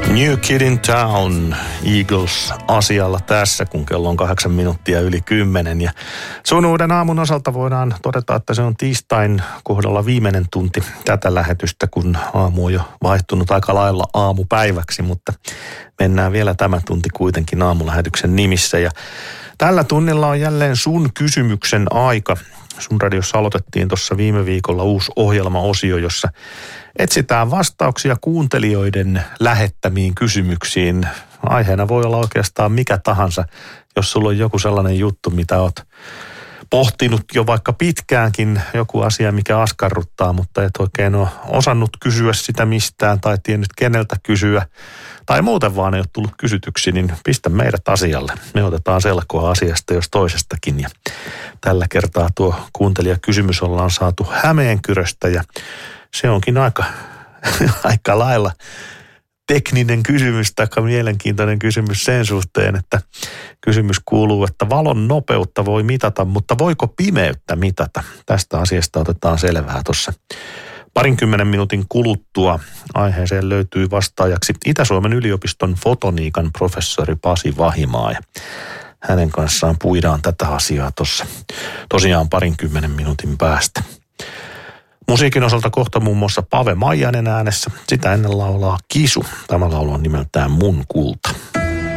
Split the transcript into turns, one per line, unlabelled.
New Kid in Town, Eagles asialla tässä, kun kello on 8 minuuttia yli 10. Ja sun uuden aamun osalta voidaan todeta, että se on tiistain kohdalla viimeinen tunti tätä lähetystä, kun aamu on jo vaihtunut aika lailla aamupäiväksi, mutta mennään vielä tämä tunti kuitenkin aamulähetyksen nimissä. Ja tällä tunnilla on jälleen sun kysymyksen aika. Sun radiossa aloitettiin tuossa viime viikolla uusi ohjelmaosio, jossa etsitään vastauksia kuuntelijoiden lähettämiin kysymyksiin. Aiheena voi olla oikeastaan mikä tahansa, jos sulla on joku sellainen juttu, mitä oot pohtinut jo vaikka pitkäänkin, joku asia, mikä askarruttaa, mutta et oikein ole osannut kysyä sitä mistään tai tiennyt keneltä kysyä. Tai muuten vaan ei ole tullut kysytyksi, niin pistä meidät asialle. Me otetaan selkoa asiasta jos toisestakin. Ja tällä kertaa tuo kuuntelijakysymys ollaan saatu Hämeenkyröstä ja se onkin aika lailla tekninen kysymys tai mielenkiintoinen kysymys sen suhteen, että kysymys kuuluu, että valon nopeutta voi mitata, mutta voiko pimeyttä mitata? Tästä asiasta otetaan selvää tuossa 20 minuutin kuluttua. Aiheeseen löytyy vastaajaksi Itä-Suomen yliopiston fotoniikan professori Pasi Vahimaa ja hänen kanssaan puidaan tätä asiaa tuossa tosiaan 20 minuutin päästä. Musiikin osalta kohta muun muassa Pave Maijanen äänessä. Sitä ennen laulaa Kisu. Tämä laulu on nimeltään Mun kulta.